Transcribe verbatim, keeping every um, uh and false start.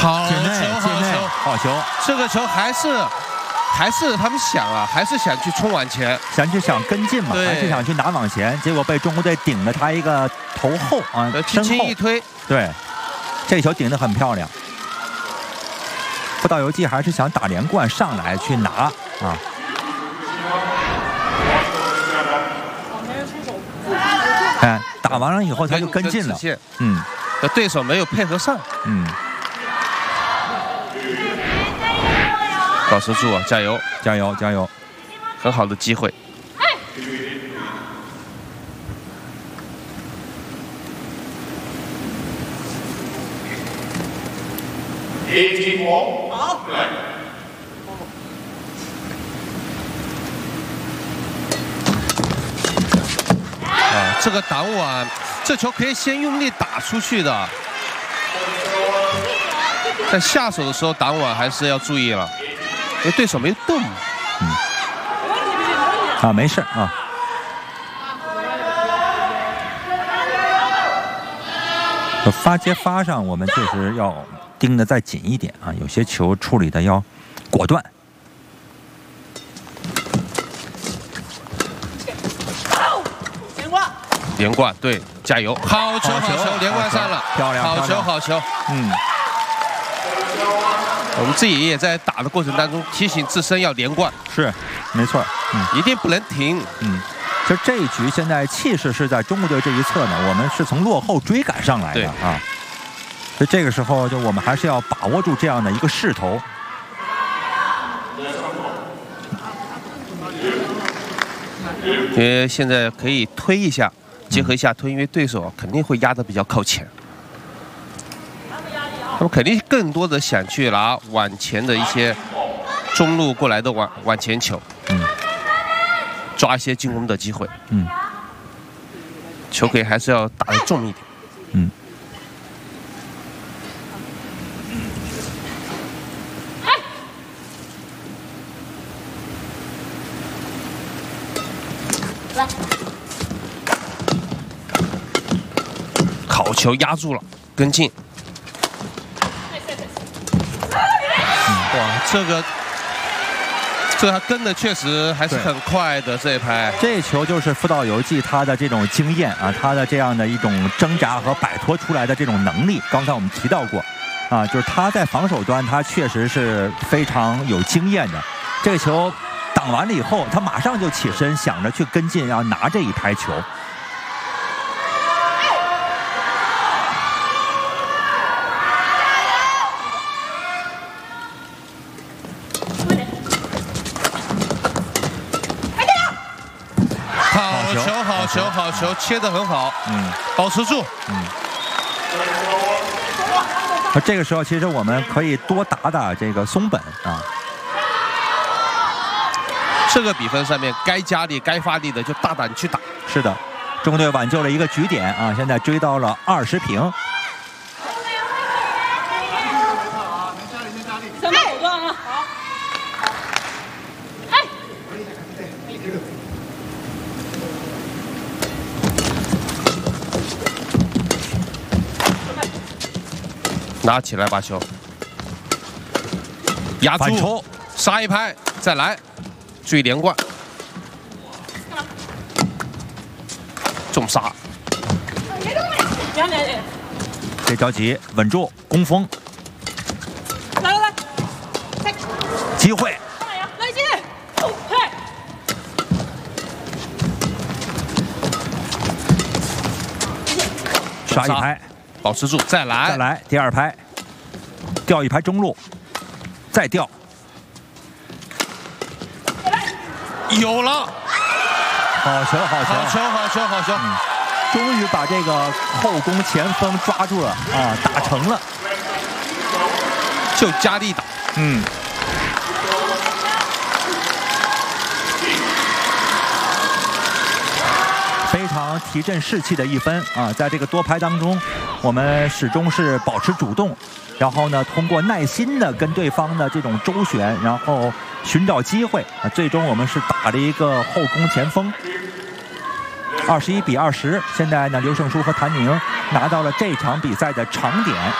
好球， 界内好界内球， 好球， 这个球还是还是他们想啊，还是想去冲往前， 想去想跟进嘛， 对还是想去拿往前，结果被中国队顶了他一个头后啊， 轻身后轻一推， 对，这球顶得很漂亮。福岛由纪还是想打连贯上来去拿啊。哎，打完了以后他就跟进了，嗯， 对手没有配合上， 嗯， 保持住啊，加油， 加油，加油， 很好的机会。 好。 啊，这个挡网，这球可以先用力打出去的，在下手的时候挡网还是要注意了，因为对手没动。 嗯。啊，没事啊。发接发上，我们确实要盯得再紧一点啊，有些球处理的要果断。 连贯， 连贯，对，加油，好球，好球，连贯上了， 漂亮， 好球，好球， 嗯。 我们自己也在打的过程当中提醒自身要连贯， 是，没错，嗯， 一定不能停， 嗯。就这一局，现在气势是在中国队这一侧呢，我们是从落后追赶上来的啊。所以这个时候，就我们还是要把握住这样的一个势头。 因为现在可以推一下，结合一下推，因为对手肯定会压得比较靠前，他们肯定更多的想去拿往前的一些中路过来的往往前球， 嗯。 抓一些进攻的机会， 嗯， 球可以还是要打得重一点， 嗯。 好球压住了，跟进。嗯、哇，这个。这他跟的确实还是很快的这一拍， 这球就是福岛由纪他的这种经验啊，他的这样的一种挣扎和摆脱出来的这种能力。刚才我们提到过，啊，就是他在防守端他确实是非常有经验的。这个球挡完了以后，他马上就起身想着去跟进，要拿这一拍球。 好球，好球，切得很好， 嗯， 保持住， 嗯。这个时候，其实我们可以多打打这个松本啊。 这个比分上面，该加力、该发力的就大胆去打。 是的，中国队挽救了一个局点啊，现在追到了二十平。 三分手段啊！好。 拿起来把球压住，杀一拍，再来，注意连贯，重杀， 别着急，稳住，攻锋， 来来来， 机会， 来进， 杀一拍。 保持住，再来， 再来，第二拍，掉一拍中路，再掉， 有了， 好球，好球， 好球，好球，好球， 嗯，终于把这个后攻前锋抓住了啊，打成了， 就加力打， 嗯。非常提振士气的一分啊！在这个多拍当中，我们始终是保持主动，然后呢，通过耐心的跟对方的这种周旋，然后寻找机会啊，最终我们是打了一个后攻前锋，二十一比二十。现在呢，刘胜书和谭宁拿到了这场比赛的场点。